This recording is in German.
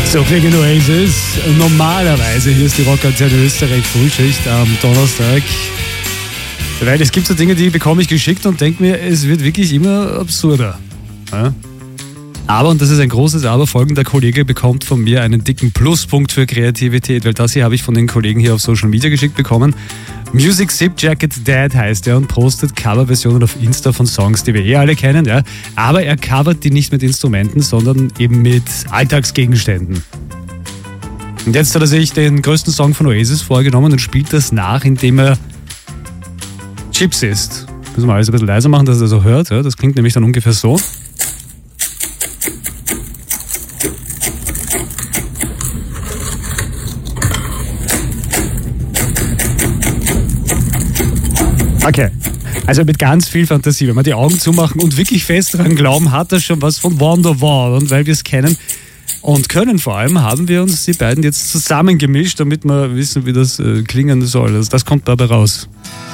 So klingen Oasis. Normalerweise, hier ist die Rockantenne Österreich Frühschicht am Donnerstag. Weil es gibt so Dinge, die bekomme ich geschickt und denke mir, es wird wirklich immer absurder. Ja? Aber, und das ist ein großes Aber, folgender Kollege bekommt von mir einen dicken Pluspunkt für Kreativität, weil das hier habe ich von den Kollegen hier auf Social Media geschickt bekommen. Music Zip Jacket Dad heißt er und postet Coverversionen auf Insta von Songs, die wir alle kennen. Ja? Aber er covert die nicht mit Instrumenten, sondern eben mit Alltagsgegenständen. Und jetzt hat er sich den größten Song von Oasis vorgenommen und spielt das nach, indem er Chips isst. Müssen wir alles ein bisschen leiser machen, dass er so hört. Ja? Das klingt nämlich dann ungefähr so. Okay, also mit ganz viel Fantasie, wenn wir die Augen zumachen und wirklich fest daran glauben, hat das schon was von Wonderwall. Und weil wir es kennen und können vor allem, haben wir uns die beiden jetzt zusammengemischt, damit wir wissen, wie das klingen soll. Also das kommt dabei raus.